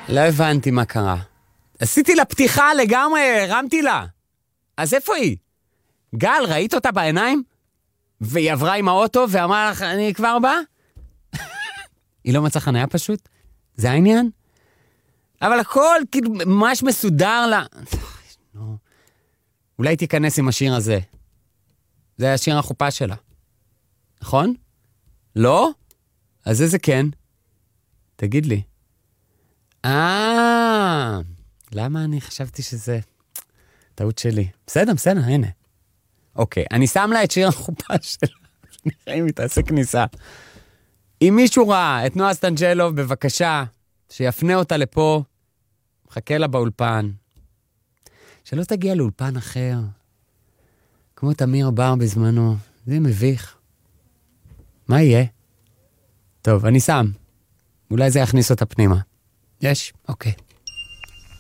לא הבנתי מה קרה. עשיתי לה פתיחה לגמרי, הרמתי לה. אז איפה היא? גל, ראית אותה בעיניים? והיא עברה עם האוטו ואמרה לך, אני כבר באה? היא לא מצאה חניה פשוט? זה העניין? אבל הכל כאילו ממש מסודר לה. אולי תיכנס עם השיר הזה. זה השיר החופה שלה. נכון? לא? אז איזה כן? תגיד לי. למה אני חשבתי שזה טעות שלי? בסדר, הנה. אוקיי, אני שם לה את שיר החופה שלה. נראה אם היא תעשה כניסה. אם מישהו ראה את נועה סטנג'לוב, בבקשה, שיפנה אותה לפה, מחכה לה באולפן. שלא תגיע לאולפן אחר. כמו תמיר בר בזמנו. זה מביך. מה יהיה? טוב, אני שם. אולי זה יכניס אותה פנימה. יש? אוקיי.